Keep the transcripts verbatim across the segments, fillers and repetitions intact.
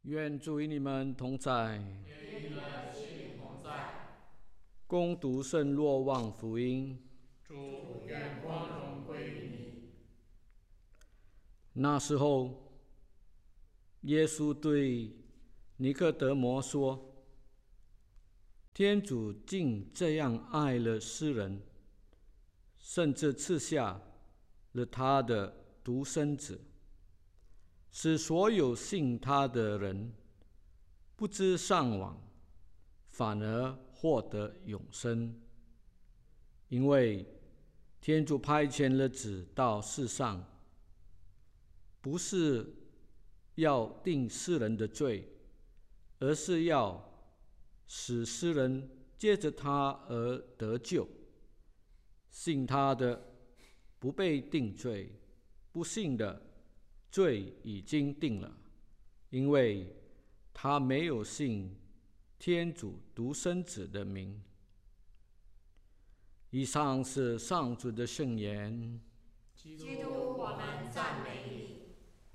愿主与你们同在。 愿你们心灵同在。 恭读圣若望福音。 主，愿光荣归于你。 那时候，耶稣对尼哥德摩说：“天主竟这样爱了世人，甚至赐下了他的独生子，使所有信他的人不知丧亡，反而获得永生。因为天主派遣了子到世上，不是要定世人的罪，而是要使世人借着他而得救。信他的不被定罪，不信的罪已经定了，因为他没有信天主独生子的名。”以上是上主的圣言。 基督，我们赞美你。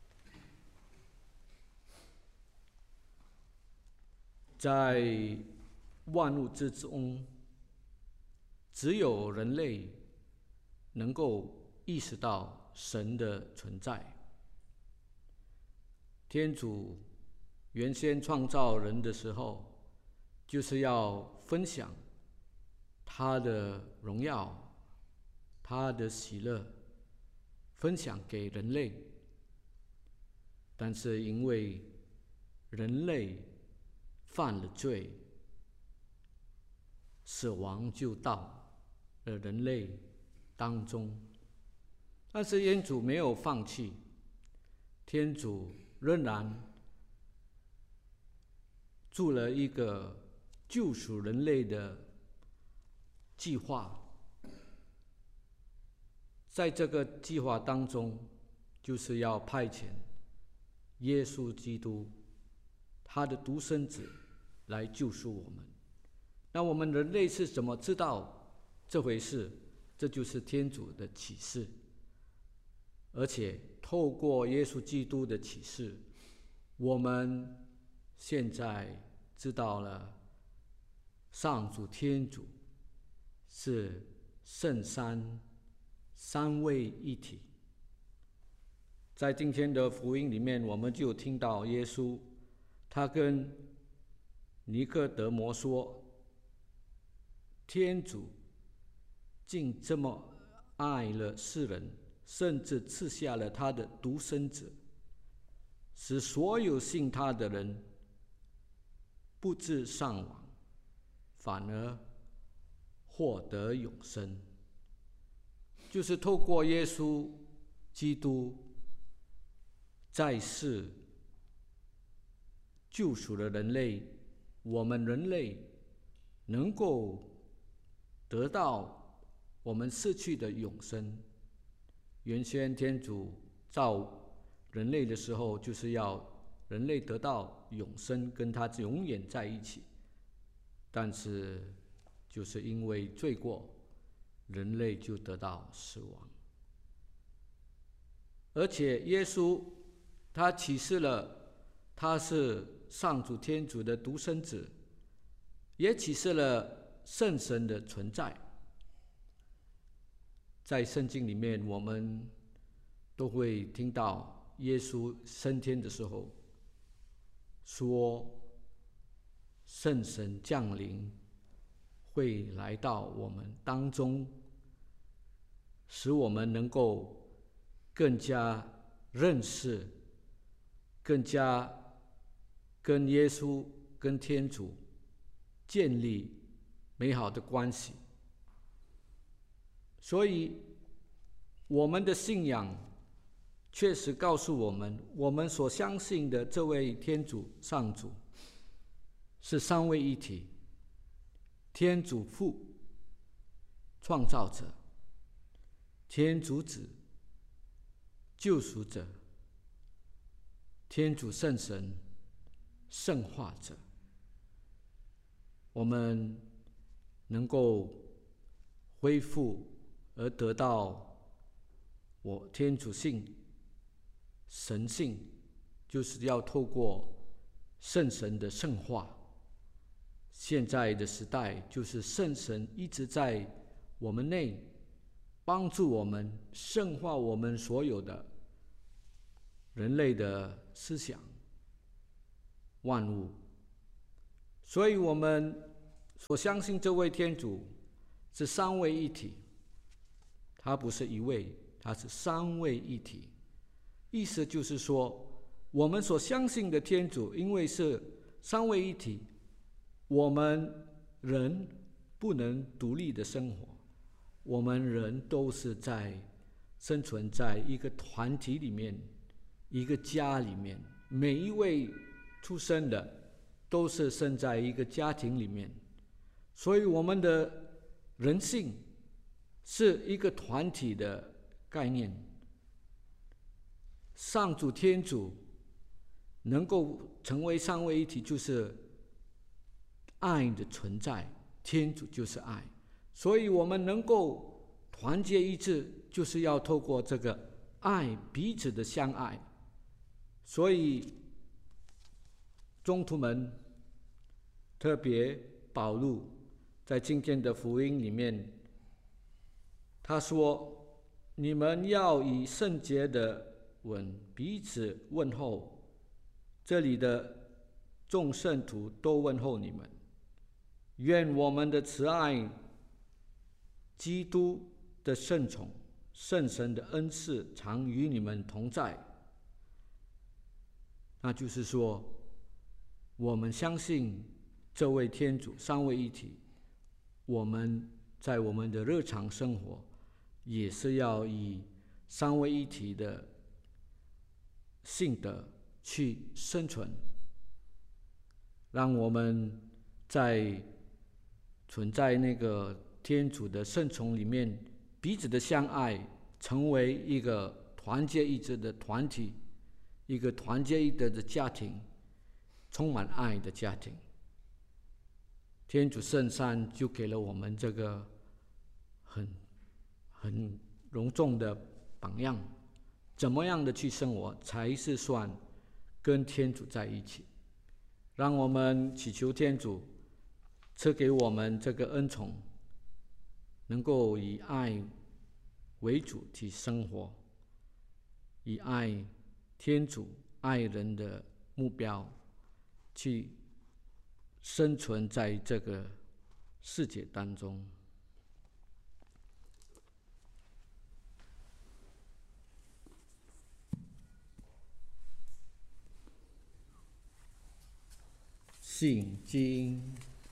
在万物之中，只有人类能够意识到神的存在。天主原先创造人的时候，就是要分享他的荣耀，他的喜乐，分享给人类。但是因为人类犯了罪，死亡就到了人类当中。但是天主没有放弃，天主仍然做了一个救赎人类的计划。在这个计划当中，就是要派遣耶稣基督，他的独生子来救赎我们。那我们人类是怎么知道这回事？这就是天主的启示。而且透过耶稣基督的启示，我们现在知道了上主天主是圣三三位一体。在今天的福音里面，我们就听到耶稣他跟尼哥德摩说：“天主竟这么爱了世人，甚至赐下了他的独生子，使所有信他的人不致丧亡，反而获得永生。”就是透过耶稣基督在世救赎了人类，我们人类能够得到我们失去的永生。原先天主造人类的时候，就是要人类得到永生，跟他永远在一起。但是就是因为罪过，人类就得到死亡。而且耶稣他启示了他是上主天主的独生子，也启示了圣神的存在。在圣经里面，我们都会听到耶稣升天的时候说，圣神降临会来到我们当中，使我们能够更加认识，更加跟耶稣跟天主建立美好的关系。所以我们的信仰确实告诉我们，我们所相信的这位天主上主是三位一体，天主父创造者，天主子救赎者，天主圣神圣化者。我们能够恢复而得到我天主性神性，就是要透过圣神的圣化。现在的时代就是圣神一直在我们内帮助我们圣化我们所有的人类的思想万物。所以我们所相信这位天主是三位一体，他不是一位，他是三位一体。意思就是说，我们所相信的天主因为是三位一体，我们人不能独立的生活，我们人都是在生存在一个团体里面，一个家里面。每一位出生的都是生在一个家庭里面，所以我们的人性是一个团体的概念。上主天主能够成为三位一体，就是爱的存在，天主就是爱，所以我们能够团结一致，就是要透过这个爱，彼此的相爱。所以宗徒们，特别保禄在今天的福音里面，他说：你们要以圣洁的吻彼此问候，这里的众圣徒都问候你们。愿我们的慈爱、基督的圣宠、圣神的恩赐常与你们同在。那就是说，我们相信这位天主三位一体，我们在我们的日常生活也是要以三位一体的性德去生存，让我们在存在那个天主的圣宠里面，彼此的相爱，成为一个团结一致的团体，一个团结一致的家庭，充满爱的家庭。天主圣山就给了我们这个很很隆重的榜样，怎么样的去生活才是算跟天主在一起。让我们祈求天主赐给我们这个恩宠，能够以爱为主去生活，以爱天主、爱人的目标去生存在这个世界当中。信经。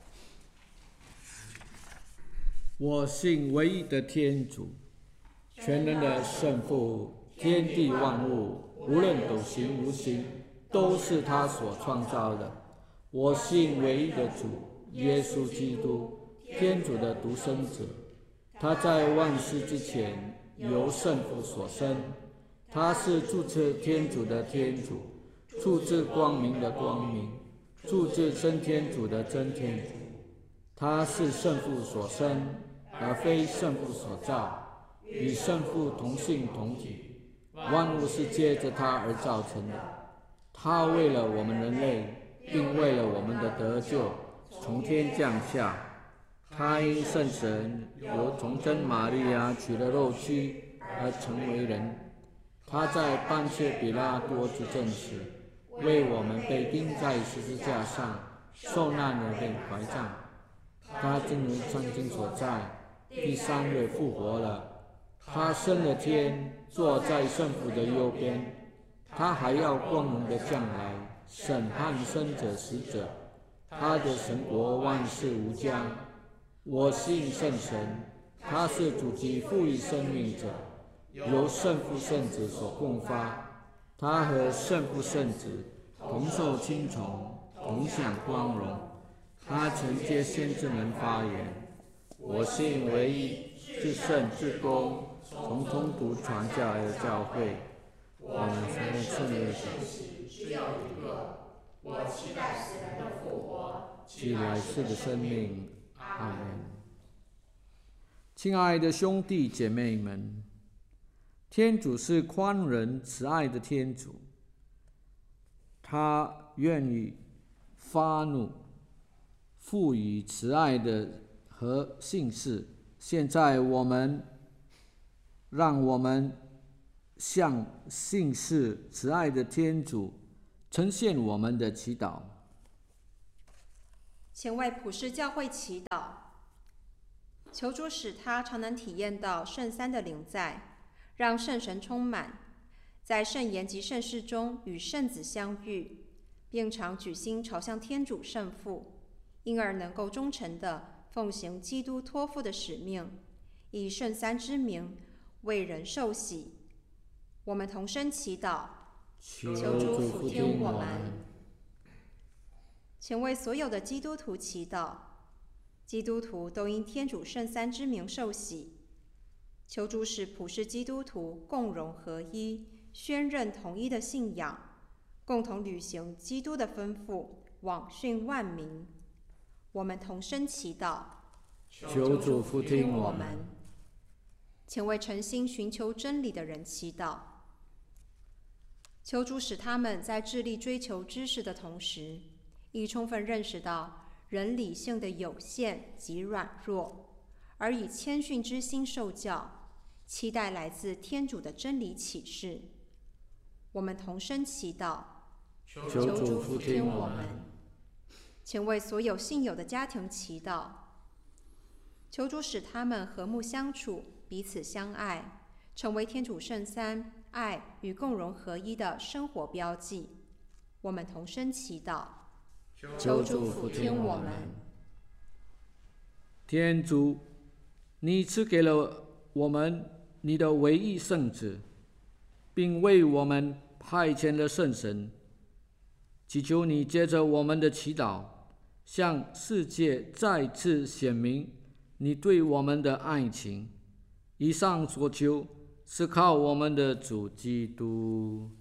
我信唯一的天主，全能的圣父，天地万物，无论有形无形，都是他所创造的。我信唯一的主耶稣基督，天主的独生子，他在万事之前由圣父所生，他是住自天主的天主，住自光明的光明，住自真天主的真天主。他是圣父所生，而非圣父所造，与圣父同性同体，万物是借着他而造成的。他为了我们人类，并为了我们的得救，从天降下。他因圣神由童贞玛利亚取了肉躯而成为人。他在半切比拉多执政时，为我们被钉在十字架上，受难而被怀葬。他正如圣经所载，第三日复活了。他升了天，坐在圣父的右边。他还要光荣的降来，审判生者死者。他的神国万事无疆。我信圣神，他是主及赋予生命者，由圣父圣子所共发。他和圣父圣子同受亲从，同享光荣。他承接先知们发言。我信唯一至圣至公，从宗徒传教而教会。我们从圣约的只有一个。我期待死人的复活， 及来世的生命。阿门。亲爱的兄弟姐妹们，天主是宽仁慈爱的天主，他愿意发怒，赋予慈爱的和信士。现在我们让我们向信士慈爱的天主呈现我们的祈祷。 请为普世教会祈祷，求主使他常能体验到圣三的临在，让圣神充满，在圣言及圣事中与圣子相遇，并常举心朝向天主圣父，因而能够忠诚地奉行基督托付的使命，以圣三之名为人受洗。我们同声祈祷， 求主俯听我们。 们。请为所有的基督徒祈祷，基督徒都因天主圣三之名受洗，求主使普世基督徒共融合一，宣认统一的信仰，共同履行基督的吩咐，往训万民。我们同声祈祷， 求主俯听我们。 请为诚心寻求真理的人祈祷，求主使他们在致力追求知识的同时，亦充分认识到人理性的有限及软弱，而以谦逊之心受教，期待来自天主的真理启示。我们同声祈祷， 求主俯听我们。 请为所有信友的家庭祈祷，求主使他们和睦相处，彼此相爱，成为天主圣三爱与共融合一的生活标记。我们同声祈祷，求主俯听我们。 天主，你赐给了我们你的唯一圣子，并为我们派遣了圣神，祈求你借着我们的祈祷，向世界再次显明你对我们的爱情。以上所求是靠我们的主基督。